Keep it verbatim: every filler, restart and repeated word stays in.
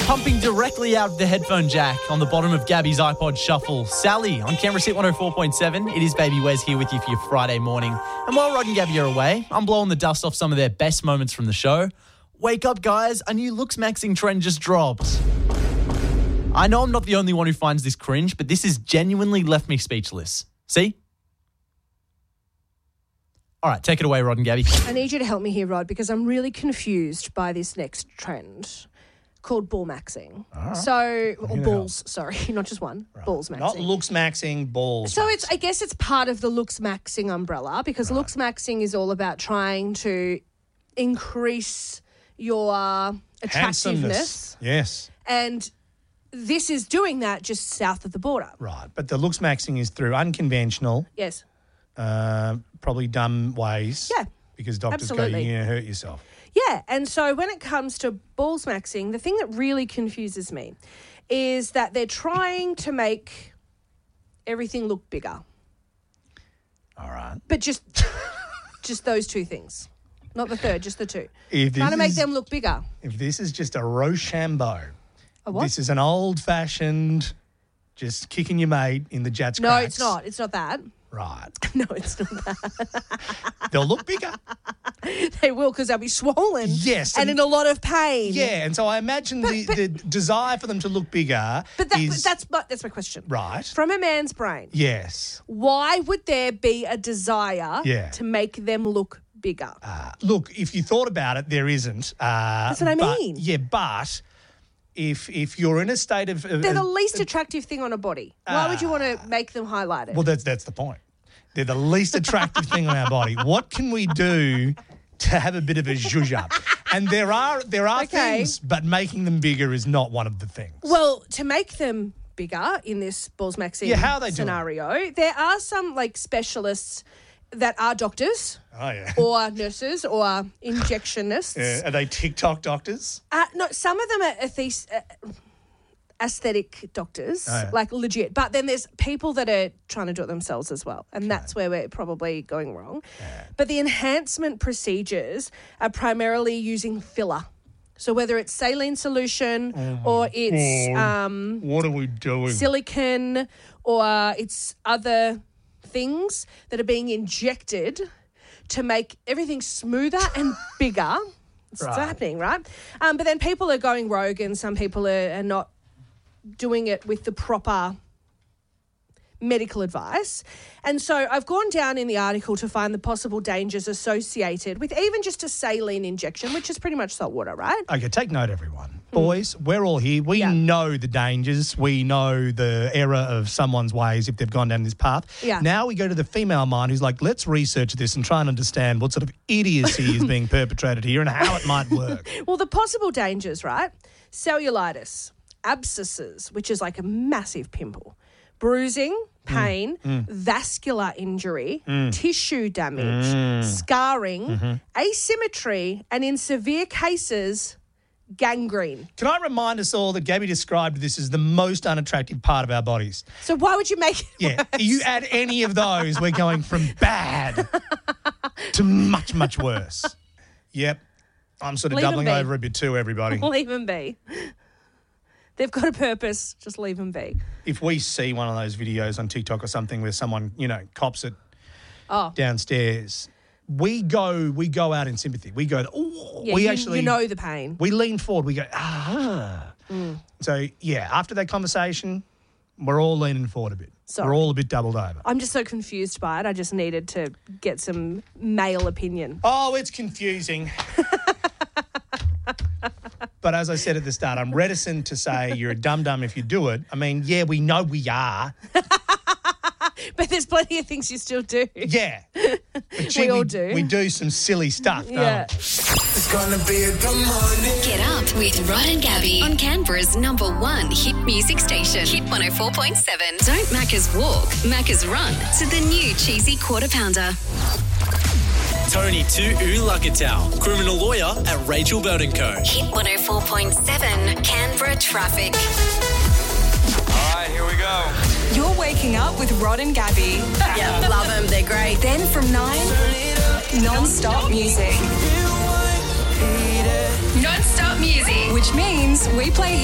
Pumping directly out of the headphone jack on the bottom of Gabby's iPod Shuffle. Sally on Canberra's Hit one oh four point seven. It is Baby Wes here with you for your Friday morning. And while Rod and Gabby are away, I'm blowing the dust off some of their best moments from the show. Wake up, guys. A new looks maxing trend just dropped. I know I'm not the only one who finds this cringe, but this has genuinely left me speechless. See? All right, take it away, Rod and Gabby. I need you to help me here, Rod, because I'm really confused by this next trend called ball maxing. Right. So, or Who balls, sorry, not just one, Right. balls maxing. Not looks maxing, balls. So maxing. it's, I guess it's part of the looks maxing umbrella because Right. looks maxing is all about trying to increase your uh, attractiveness. Handsomeness. Yes. And this is doing that just south of the border. Right. But the looks maxing is through unconventional, Yes. uh, probably dumb ways. Yeah. Because doctors go, Absolutely. you're going to hurt yourself. Yeah, and so when it comes to balls maxing, the thing that really confuses me is that they're trying to make everything look bigger. All right. But just just those two things. Not the third, just the two. If Trying to this make is- them look bigger. If this is just a Rochambeau, A what? this is an old-fashioned, just kicking your mate in the Jats No, cracks. it's not. It's not that. Right. No, it's not that. They'll look bigger. They will because they'll be swollen. Yes, And, and- in a lot of pain. Yeah, and so I imagine the, but- the desire for them to look bigger But, that, is... but that's, my, that's my question. Right. From a man's brain, Yes. why would there be a desire Yeah. to make them look bigger? Uh, look, if you thought about it, there isn't. Uh, That's what I but- mean. Yeah, but if if you're in a state of... of They're the of- least attractive thing on a body. Why would you want to make them highlighted? Well, that's that's the point. They're the least attractive thing on our body. What can we do to have a bit of a zhuzh up? And there are there are Okay. things, but making them bigger is not one of the things. Well, to make them bigger in this balls maxing Yeah, how are they doing it? scenario, there are some like specialists that are doctors Oh yeah. or nurses or injectionists. Yeah. Are they TikTok doctors? Uh, no, some of them are athes- uh, aesthetic doctors, Oh, yeah. like legit. But then there's people that are trying to do it themselves as well. And that's where we're probably going wrong. But the enhancement procedures are primarily using filler. So whether it's saline solution or it's God. um, What are we doing? silicone or it's other things that are being injected to make everything smoother and bigger. It's Right. happening, right? Um, but then people are going rogue and some people are, are not doing it with the proper medical advice. And so I've gone down in the article to find the possible dangers associated with even just a saline injection, which is pretty much salt water, right? Okay, take note, everyone. Boys, we're all here. We Yeah. know the dangers. We know the error of someone's ways if they've gone down this path. Yeah. Now we go to the female mind who's like, let's research this and try and understand what sort of idiocy is being perpetrated here and how it might work. Well, the possible dangers, right? Cellulitis, abscesses, which is like a massive pimple, bruising, pain, vascular injury, tissue damage, scarring, asymmetry, and in severe cases, gangrene. Can I remind us all that Gabby described this as the most unattractive part of our bodies? So why would you make it Yeah. worse? You add any of those, we're going from bad to much, much worse. Yep. I'm sort of Leave 'em doubling be. over a bit too, everybody. Leave them be. They've got a purpose. Just leave them be. If we see one of those videos on TikTok or something where someone, you know, cops it Oh, downstairs, we go we go out in sympathy. We go, oh, yeah, we you, actually, you know the pain. we lean forward. We go, ah. So, yeah, after that conversation, we're all leaning forward a bit. Sorry. We're all a bit doubled over. I'm just so confused by it. I just needed to get some male opinion. Oh, it's confusing. But as I said at the start, I'm reticent to say you're a dum-dum if you do it. I mean, yeah, we know we are. But there's plenty of things you still do. Yeah. But gee, We all do. We do some silly stuff, don't Yeah. we? It's gonna be a good morning. Get up with Rod and Gabby on Canberra's number one hit music station. Hit one oh four point seven. Don't Macca's walk, Macca's run to the new cheesy quarter pounder. Tony to Ulagatal, criminal lawyer at Rachel Burton Co. Hit one oh four point seven Canberra traffic. All right, here we go. You're waking up with Rod and Gabby. Yeah, love them. They're great. Then from nine, non-stop music. Non-stop music. Which means we play